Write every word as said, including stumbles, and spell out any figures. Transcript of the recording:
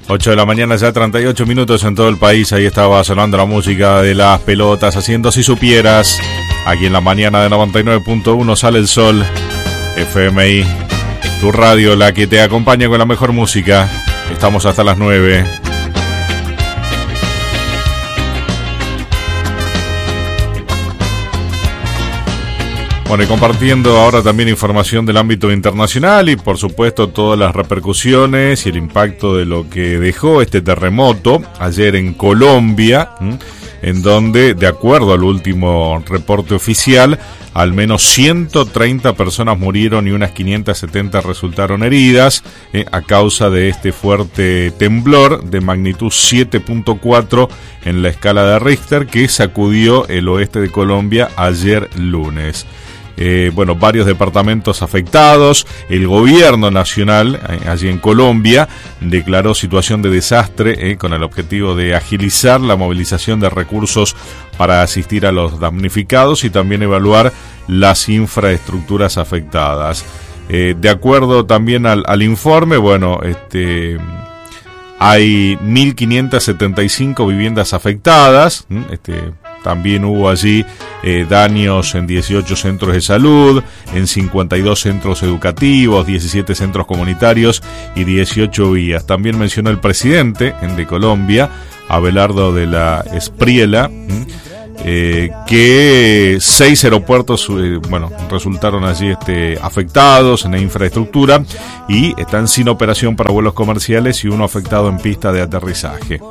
ocho de la mañana, ya treinta y ocho minutos en todo el país. Ahí estaba sonando la música de Las Pelotas, haciendo Si Supieras. Aquí en la mañana de noventa y nueve punto uno Sale el Sol, F M I, tu radio, la que te acompaña con la mejor música. Estamos hasta las nueve. Bueno, y compartiendo ahora también información del ámbito internacional y por supuesto todas las repercusiones y el impacto de lo que dejó este terremoto ayer en Colombia, ¿m? en donde, de acuerdo al último reporte oficial, al menos ciento treinta personas murieron y unas quinientas setenta resultaron heridas eh, a causa de este fuerte temblor de magnitud siete punto cuatro en la escala de Richter que sacudió el oeste de Colombia ayer lunes. Eh, bueno, varios departamentos afectados. El gobierno nacional, eh, allí en Colombia, declaró situación de desastre eh, con el objetivo de agilizar la movilización de recursos para asistir a los damnificados y también evaluar las infraestructuras afectadas. Eh, de acuerdo también al, al informe, bueno, este... hay mil quinientas setenta y cinco viviendas afectadas. Este, también hubo allí eh, daños en dieciocho centros de salud, en cincuenta y dos centros educativos, diecisiete centros comunitarios y dieciocho vías. También mencionó el presidente de Colombia, Abelardo de la Espriella, Eh, que seis aeropuertos eh, bueno resultaron allí este, afectados en la infraestructura y están sin operación para vuelos comerciales y uno afectado en pista de aterrizaje.